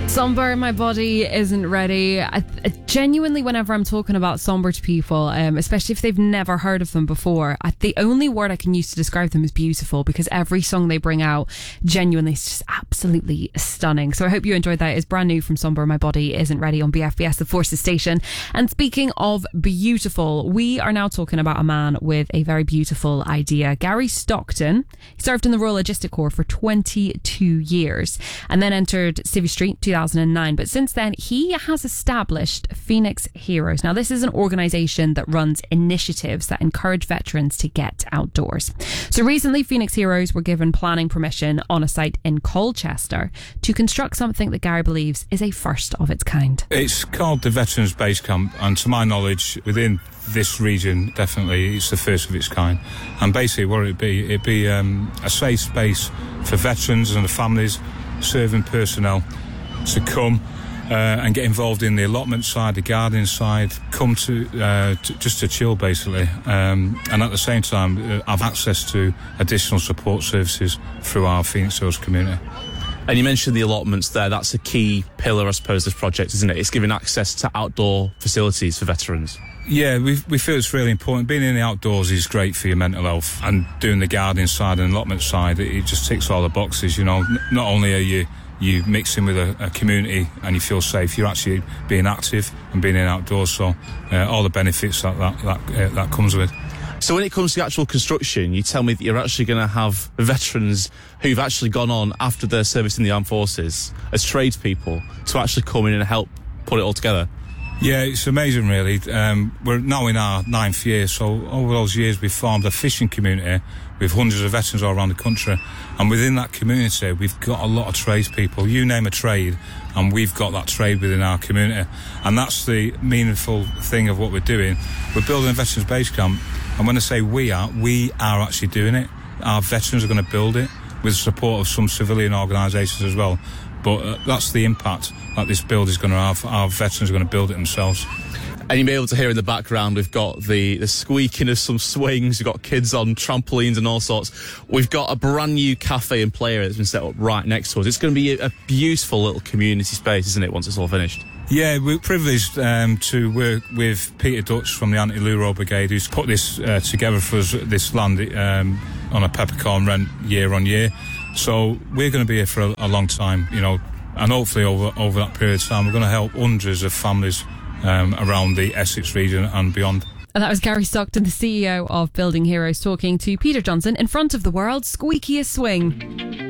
Somber in my body isn't ready. I genuinely, whenever I'm talking about Somber to people, especially if they've never heard of them before, the only word I can use to describe them is beautiful, because every song they bring out genuinely is just absolutely stunning. So I hope you enjoyed that. It's brand new from Somber in my body isn't ready on BFBS, the Forces station. And speaking of beautiful, we are now talking about a man with a very beautiful idea. Gary Stockton. He served in the Royal Logistic Corps for 22 years and then entered Civvy Street 2009. But since then, he has established Phoenix Heroes. Now, this is an organisation that runs initiatives that encourage veterans to get outdoors. So recently, Phoenix Heroes were given planning permission on a site in Colchester to construct something that Gary believes is a first of its kind. It's called the Veterans Base Camp, and to my knowledge, within this region, definitely, it's the first of its kind. And basically what it'd be a safe space for veterans and the families, serving personnel, to come and get involved in the allotment side, the gardening side, come to just to chill, basically, and at the same time have access to additional support services through our Phoenix Hills community. And you mentioned the allotments there. That's a key pillar, I suppose, of this project, isn't it? It's giving access to outdoor facilities for veterans. Yeah, we feel it's really important. Being in the outdoors is great for your mental health, and doing the gardening side and allotment side, it just ticks all the boxes. You know, not only are you mix in with a community and you feel safe, you're actually being active and being in outdoors, so all the benefits that comes with. So when it comes to the actual construction, you tell me that you're actually going to have veterans who've actually gone on after their service in the armed forces as tradespeople to actually come in and help put it all together. Yeah, it's amazing, really. We're now in our 9th year, so over those years we've formed a fishing community with hundreds of veterans all around the country, and within that community we've got a lot of tradespeople. You name a trade and we've got that trade within our community, and that's the meaningful thing of what we're doing. We're building a Veterans Base Camp, and when I say we are actually doing it. Our veterans are going to build it with the support of some civilian organisations as well. But that's the impact that this build is going to have. Our veterans are going to build it themselves. And you'll be able to hear in the background, we've got the squeaking of some swings, we've got kids on trampolines and all sorts. We've got a brand new cafe and play area that's been set up right next to us. It's going to be a beautiful little community space, isn't it, once it's all finished? Yeah, we're privileged to work with Peter Dutch from the Anti-Luro Brigade, who's put this together for us, this land on a peppercorn rent year on year. So we're going to be here for a long time, you know, and hopefully over that period of time we're going to help hundreds of families around the Essex region and beyond. And that was Gary Stockton, the CEO of Building Heroes, talking to Peter Johnson in front of the world's squeakiest swing.